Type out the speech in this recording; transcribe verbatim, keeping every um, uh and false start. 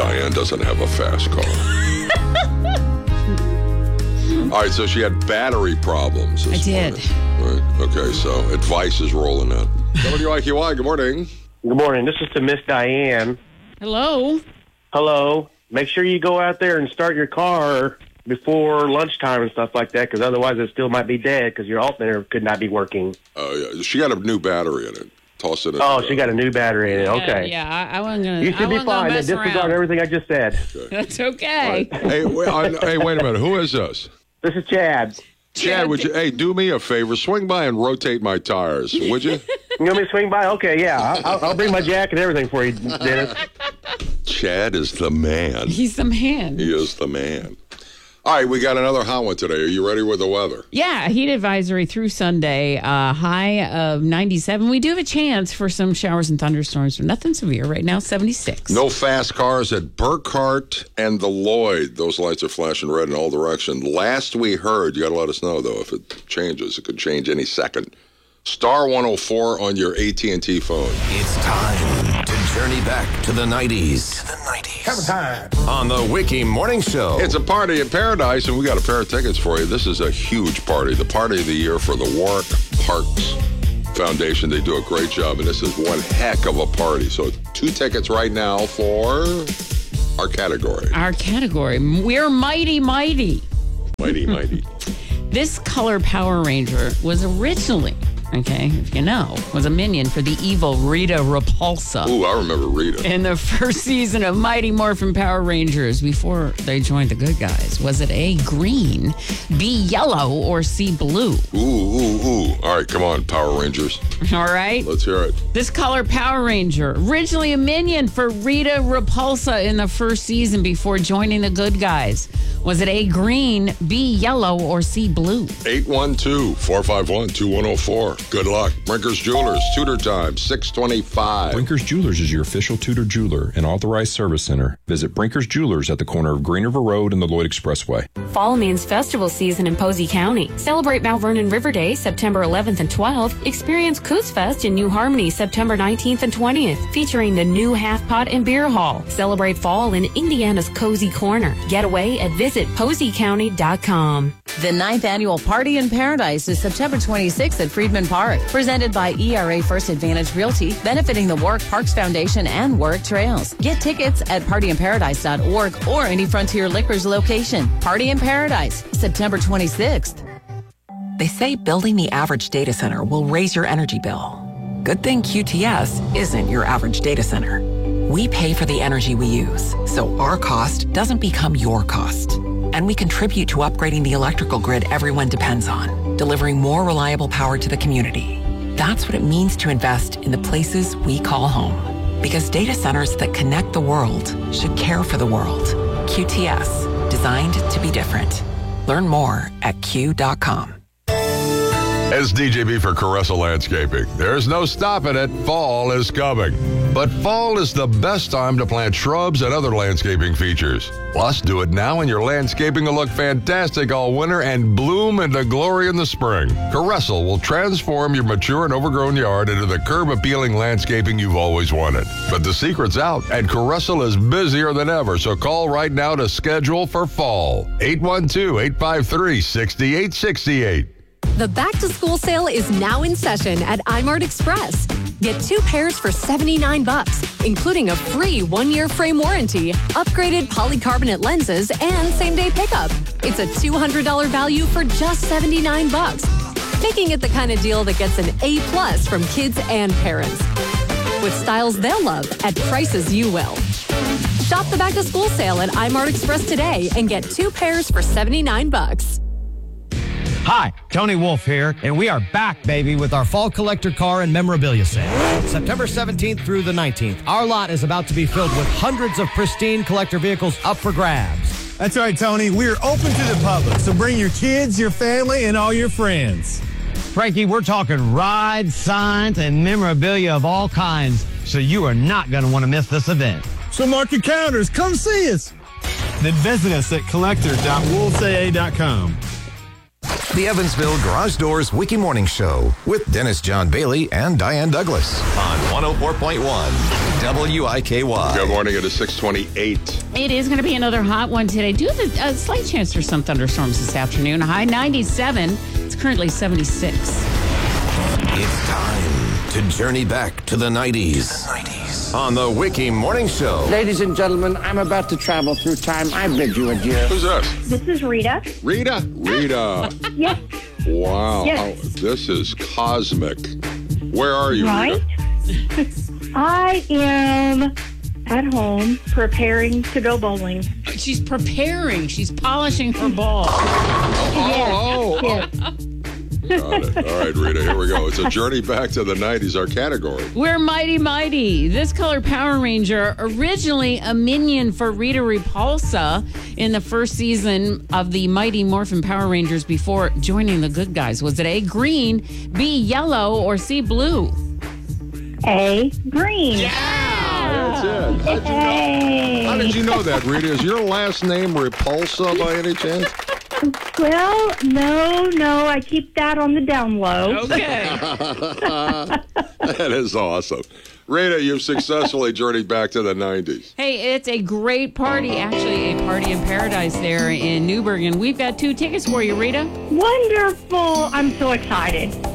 Diane doesn't have a fast car. All right, so she had battery problems. I did. Right. Okay, so advice is rolling in. W I Q Y, good morning. Good morning. This is to Miss Diane. Hello. Hello. Make sure you go out there and start your car before lunchtime and stuff like that, because otherwise it still might be dead because your alternator could not be working. Oh, yeah. She got a new battery in it. Toss it in. Oh, she got a new battery in it. Okay. Yeah, yeah I, I wasn't going to You should be fine. Disregard everything I just said. Okay. That's okay. Right. Hey, wait, I, hey, wait a minute. Who is this? This is Chad. Chad, would you, hey, do me a favor. Swing by and rotate my tires, would you? You want me to swing by? Okay, yeah. I'll, I'll bring my jack and everything for you, Dennis. Chad is the man. He's the man. He is the man. All right, we got another hot one today. Are you ready with the weather? Yeah, heat advisory through Sunday. Uh, high of ninety-seven. We do have a chance for some showers and thunderstorms, but nothing severe right now, seventy-six. No fast cars at Burkhart and the Lloyd. Those lights are flashing red in all directions. Last we heard, you got to let us know, though, if it changes. It could change any second. Star one oh four on your A T and T phone. It's time to journey back to the nineties. To the nineties. Have time. On the Wiki Morning Show. It's a party in paradise, and we got a pair of tickets for you. This is a huge party. The party of the year for the Warwick Parks Foundation. They do a great job, and this is one heck of a party. So two tickets right now for our category. Our category. We're mighty, mighty. Mighty, mighty. This color Power Ranger was originally, okay, if you know, was a minion for the evil Rita Repulsa. Ooh, I remember Rita. In the first season of Mighty Morphin Power Rangers, before they joined the good guys, was it A, green, B, yellow, or C, blue? Ooh, ooh, ooh. All right, come on, Power Rangers. All right. Let's hear it. This color Power Ranger, originally a minion for Rita Repulsa in the first season before joining the good guys. Was it A, green, B, yellow, or C, blue? eight one two, four five one, two one oh four. Good luck. Brinkers Jewelers, Tudor time, six twenty-five. Brinkers Jewelers is your official Tudor jeweler and authorized service center. Visit Brinkers Jewelers at the corner of Green River Road and the Lloyd Expressway. Fall means festival season in Posey County. Celebrate Mount Vernon River Day September eleventh and twelfth. Experience Coos Fest in New Harmony September nineteenth and twentieth, featuring the new Half Pot and Beer Hall. Celebrate fall in Indiana's Cozy Corner. Get away at visit posey county dot com. The ninth annual Party in Paradise is September twenty-sixth at Friedman Park. Presented by E R A First Advantage Realty, benefiting the Warwick Parks Foundation and Warwick Trails. Get tickets at party in paradise dot org or any Frontier Liquors location. Party in Paradise, September twenty-sixth. They say building the average data center will raise your energy bill. Good thing Q T S isn't your average data center. We pay for the energy we use, so our cost doesn't become your cost. And we contribute to upgrading the electrical grid everyone depends on, delivering more reliable power to the community. That's what it means to invest in the places we call home. Because data centers that connect the world should care for the world. Q T S, designed to be different. Learn more at Q dot com. As D J B for Caressa Landscaping, there's no stopping it. Fall is coming. But fall is the best time to plant shrubs and other landscaping features. Plus, do it now and your landscaping will look fantastic all winter and bloom into glory in the spring. Caressa will transform your mature and overgrown yard into the curb-appealing landscaping you've always wanted. But the secret's out, and Caressa is busier than ever, so call right now to schedule for fall. eight one two, eight five three, six eight six eight. The back-to-school sale is now in session at iMart Express. Get two pairs for seventy-nine bucks, including a free one-year frame warranty, upgraded polycarbonate lenses, and same-day pickup. It's a two hundred dollars value for just seventy-nine bucks, making it the kind of deal that gets an A plus from kids and parents. With styles they'll love at prices you will. Shop the back-to-school sale at iMart Express today and get two pairs for seventy-nine bucks. Hi, Tony Wolf here, and we are back, baby, with our fall collector car and memorabilia sale. September seventeenth through the nineteenth, our lot is about to be filled with hundreds of pristine collector vehicles up for grabs. That's right, Tony. We're open to the public, so bring your kids, your family, and all your friends. Frankie, we're talking rides, signs, and memorabilia of all kinds, so you are not going to want to miss this event. So mark your calendars. Come see us. Then visit us at collector dot wolves a a dot com. The Evansville Garage Doors Wiki Morning Show with Dennis John Bailey and Diane Douglas on one oh four point one W I K Y. Good morning. It is six twenty-eight. It is going to be another hot one today. Do have a, a slight chance for some thunderstorms this afternoon. High ninety-seven. It's currently seventy-six. It's time to journey back to the nineties. The nineties. On the Wiki Morning Show. Ladies and gentlemen, I'm about to travel through time. I bid you adieu. Who's this? This is Rita. Rita? Rita. Yes. Wow. Yes. Oh, this is cosmic. Where are you, Right? Rita? I am at home preparing to go bowling. She's preparing. She's polishing her ball. Oh, oh, Yes. oh. Got it. All right, Rita, here we go. It's a journey back to the nineties, our category. We're Mighty Mighty. This color Power Ranger, originally a minion for Rita Repulsa in the first season of the Mighty Morphin Power Rangers before joining the good guys. Was it A, green, B, yellow, or C, blue? A, green. That's it. How'd you Hey. know? How did you know that, Rita? Is your last name Repulsa by any chance? Well, no, no, I keep that on the down low. Okay. That is awesome. Rita, you've successfully journeyed back to the nineties. Hey, it's a great party, actually, a party in paradise there in Newburgh, and we've got two tickets for you, Rita. Wonderful. I'm so excited.